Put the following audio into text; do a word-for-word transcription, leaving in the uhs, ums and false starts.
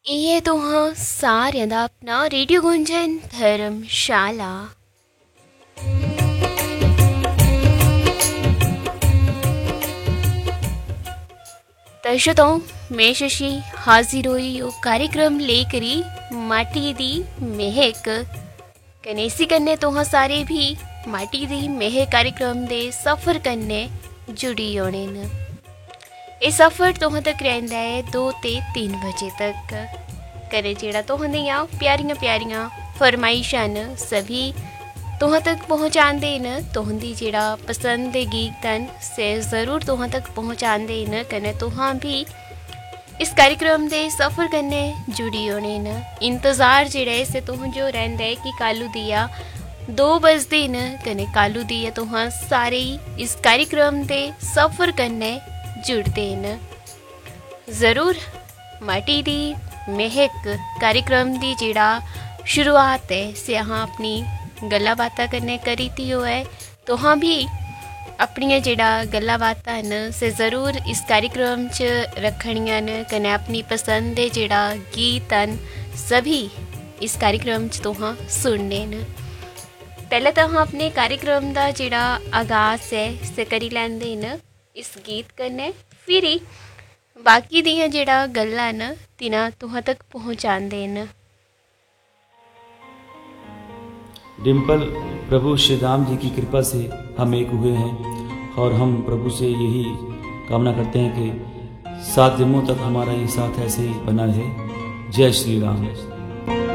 ਇਹ ਦੋਹਾਂ ਸਾਰਿਆਂ ਦਾ ਆਪਣਾ ਰੇਡੀਓ ਗੁੰਜਨ ਧਰਮਸ਼ਾਲਾ। दर्शकों मैं शशि हाजिर हुई यो कार्यक्रम लेकर माटी दी महक कनेसी करने तो हाँ सारे भी माटी दी महक कार्यक्रम दे सफ़र करने जुड़ी होने न। ये सफ़र तुहां तक रहिंदा है दो ते तीन बजे तक। कने जेड़ा तुहां दियां प्यारियां प्यारियां फरमाइशां न सभी तुहां तक पहुँचांदे न। तुहांदी जेड़ा पसंद दे गीत न से ज़रूर तुहां तक पहुँचांदे न। कने तुहां भी इस कार्यक्रम दे सफ़र करने जुड़ी होने न। इंतज़ार जेड़ा है से तुहां जो रहिंदा है कि कालू दिया दो बजदे न। कने कालू दिया तुहां सारे इस कार्यक्रम दे सफ़र करने जुड़ते न। ज़रूर माटी दी महक कार्यक्रम दी जेड़ा शुरुआत है से अहाँ अपनी गल्ला बातां करने करी थी हो है। तो हाँ भी अपनी जेड़ा गल्ला बातां न से ज़रूर इस कार्यक्रम च रखनियां न। कने अपनी पसंद दे जेड़ा गीत न सभी इस कार्यक्रम च तो हाँ सुनने न। पहले तो हाँ अपने कार्यक्रम दा जेड़ा आगाज़ है से करी लैंदे न इस गीत कन्ने। फिर ही बाकी दियां जेड़ा गल्लां न तिना तुहां तक पहुँचांदे न। डिम्पल, प्रभु श्री राम जी की कृपा से हम एक हुए हैं और हम प्रभु से यही कामना करते हैं कि सात जन्मों तक हमारा ये साथ ऐसे ही बना रहे। जय श्री राम।